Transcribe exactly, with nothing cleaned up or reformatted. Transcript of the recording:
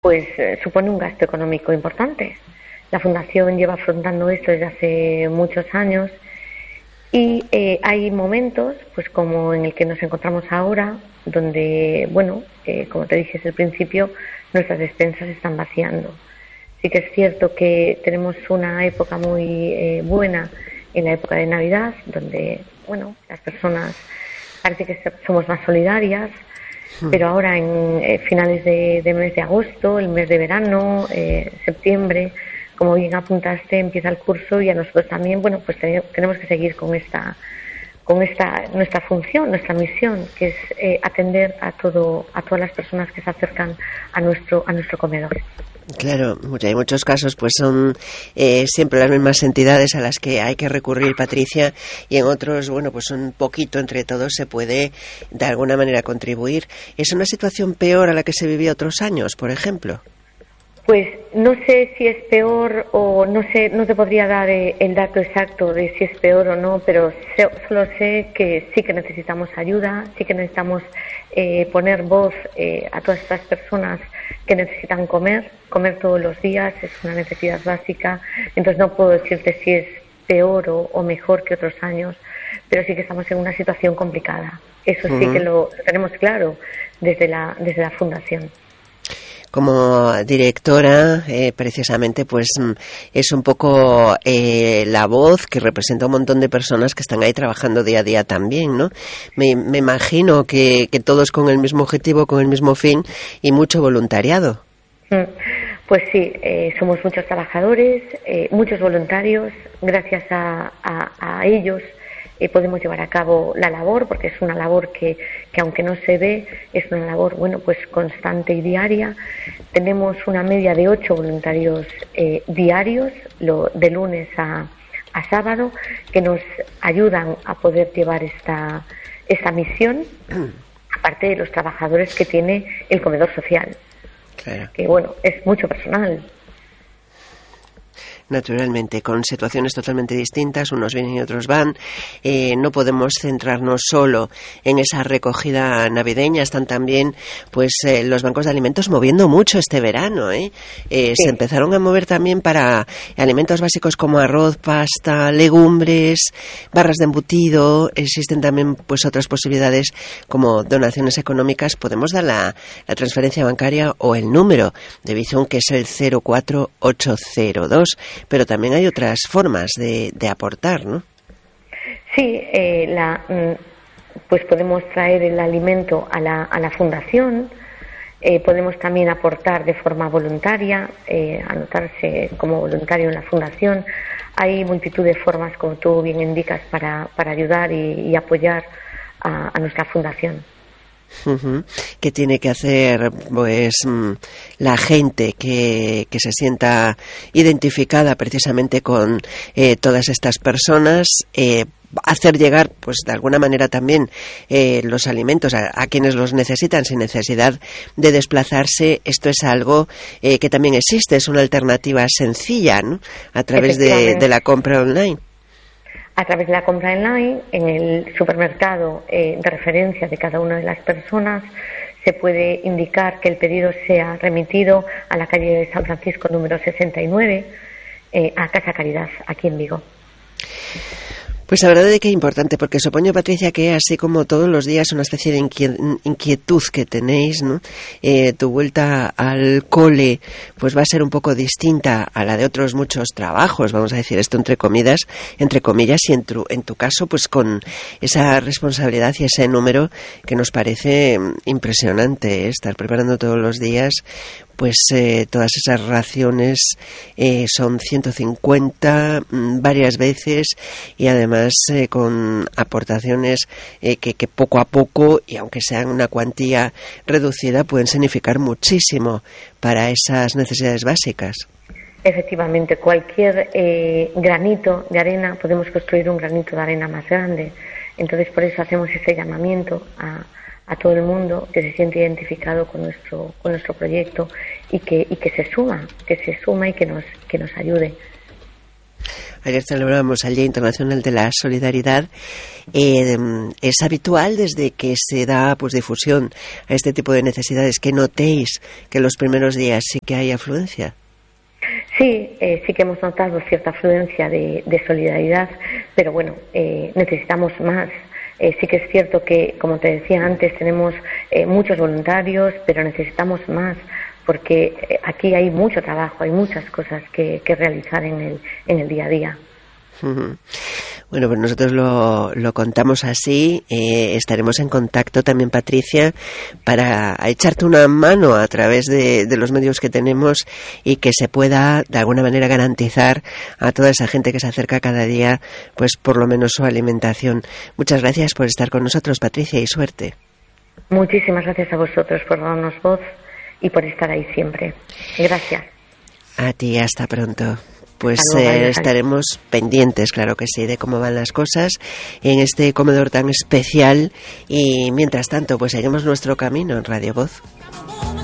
pues eh, supone un gasto económico importante. La Fundación lleva afrontando esto desde hace muchos años y eh, hay momentos, pues como en el que nos encontramos ahora, donde, bueno, eh, como te dije desde el principio, nuestras despensas se están vaciando. Sí que es cierto que tenemos una época muy eh, buena en la época de Navidad, donde, bueno, las personas parece que somos más solidarias, pero ahora en eh, finales de, de mes de agosto, el mes de verano, eh, septiembre, como bien apuntaste, empieza el curso y a nosotros también, bueno, pues tenemos que seguir con esta, con esta nuestra función, nuestra misión, que es eh, atender a todo, a todas las personas que se acercan a nuestro, a nuestro comedor. Claro, hay muchos casos, pues son eh, siempre las mismas entidades a las que hay que recurrir, Patricia, y en otros, bueno, pues un poquito entre todos se puede de alguna manera contribuir. ¿Es una situación peor a la que se vivía otros años, por ejemplo? Pues no sé si es peor o no sé, no te podría dar eh, el dato exacto de si es peor o no, pero sé, solo sé que sí que necesitamos ayuda, sí que necesitamos eh, poner voz eh, a todas estas personas que necesitan comer, comer todos los días, es una necesidad básica, entonces no puedo decirte si es peor o, o mejor que otros años, pero sí que estamos en una situación complicada. Eso sí uh-huh. que lo, lo tenemos claro desde la, desde la Fundación. Como directora, eh, precisamente, pues es un poco eh, la voz que representa a un montón de personas que están ahí trabajando día a día también, ¿no? Me, me imagino que, que todos con el mismo objetivo, con el mismo fin y mucho voluntariado. Pues sí, eh, somos muchos trabajadores, eh, muchos voluntarios. Gracias a, a, a ellos eh, podemos llevar a cabo la labor, porque es una labor que, que aunque no se ve, es una labor, bueno, pues constante y diaria. Tenemos una media de ocho voluntarios eh, diarios, lo, de lunes a, a sábado, que nos ayudan a poder llevar esta, esta misión, aparte de los trabajadores que tiene el comedor social. Claro. Que bueno, es mucho personal. Naturalmente, con situaciones totalmente distintas, unos vienen y otros van. Eh, no podemos centrarnos solo en esa recogida navideña. Están también, pues, eh, los bancos de alimentos moviendo mucho este verano, ¿eh? Eh, sí. Se empezaron a mover también para alimentos básicos como arroz, pasta, legumbres, barras de embutido. Existen también, pues, otras posibilidades como donaciones económicas. Podemos dar la, la transferencia bancaria o el número de Bizum, que es el cero cuatro ocho cero dos. Pero también hay otras formas de, de aportar, ¿no? Sí, eh, la, pues podemos traer el alimento a la, a la Fundación, eh, podemos también aportar de forma voluntaria, eh, anotarse como voluntario en la Fundación. Hay multitud de formas, como tú bien indicas, para, para ayudar y, y apoyar a, a nuestra Fundación. Uh-huh. ¿Qué tiene que hacer, pues, la gente que, que se sienta identificada precisamente con eh, todas estas personas? Eh, hacer llegar, pues, de alguna manera también eh, los alimentos a, a quienes los necesitan sin necesidad de desplazarse. Esto es algo eh, que también existe, es una alternativa sencilla, ¿no? A través de, de la compra online. A través de la compra online, en el supermercado eh, de referencia de cada una de las personas, se puede indicar que el pedido sea remitido a la calle de San Francisco número sesenta y nueve, eh, a Casa Caridad, aquí en Vigo. Pues la verdad es que es importante, porque supongo, Patricia, que así como todos los días una especie de inquietud que tenéis, ¿no? Eh, tu vuelta al cole pues va a ser un poco distinta a la de otros muchos trabajos, vamos a decir esto entre comillas, entre comillas, y en tu, en tu caso pues con esa responsabilidad y ese número que nos parece impresionante, ¿eh? Estar preparando todos los días pues eh, todas esas raciones, eh, son ciento cincuenta mmm, varias veces, y además eh, con aportaciones eh, que, que poco a poco, y aunque sean una cuantía reducida, pueden significar muchísimo para esas necesidades básicas. Efectivamente, cualquier eh, granito de arena, podemos construir un granito de arena más grande. Entonces, por eso hacemos ese llamamiento a a todo el mundo que se siente identificado con nuestro con nuestro proyecto y que y que se suma, que se suma y que nos que nos ayude. Ayer celebramos el Día Internacional de la Solidaridad. Eh, ¿Es habitual desde que se da pues difusión a este tipo de necesidades que notéis que en los primeros días sí que hay afluencia? Sí, eh, sí que hemos notado cierta afluencia de, de solidaridad, pero bueno, eh, necesitamos más. Eh, sí que es cierto que, como te decía antes, tenemos eh, muchos voluntarios, pero necesitamos más, porque eh, aquí hay mucho trabajo, hay muchas cosas que, que realizar en el, en el día a día. Uh-huh. Bueno, pues nosotros lo, lo contamos así. Eh, estaremos en contacto también, Patricia, para echarte una mano a través de, de los medios que tenemos y que se pueda de alguna manera garantizar a toda esa gente que se acerca cada día, pues por lo menos su alimentación. Muchas gracias por estar con nosotros, Patricia, y suerte. Muchísimas gracias a vosotros por darnos voz y por estar ahí siempre. Gracias. A ti, hasta pronto. Pues eh, estaremos pendientes, claro que sí, de cómo van las cosas en este comedor tan especial y mientras tanto, pues seguimos nuestro camino en Radio Voz.